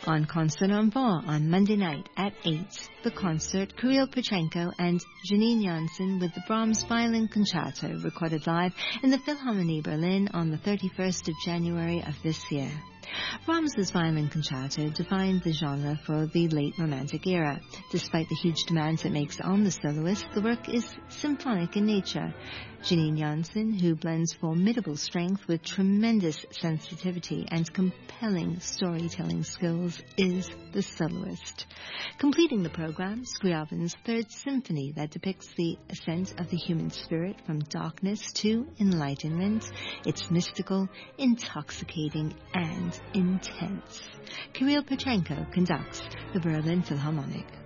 On Concert Enfant on Monday night at 8, the concert, Kirill Petrenko and Janine Janssen with the Brahms Violin Concerto, recorded live in the Philharmonie Berlin on the 31st of January of this year. Brahms's Violin Concerto defined the genre for the late Romantic era. Despite the huge demands it makes on the soloist, the work is symphonic in nature. Janine Janssen, who blends formidable strength with tremendous sensitivity and compelling storytelling skills, is the soloist. Completing the program, Scriabin's Third Symphony that depicts the ascent of the human spirit from darkness to enlightenment. It's mystical, intoxicating, and intense. Kirill Petrenko conducts the Berlin Philharmonic.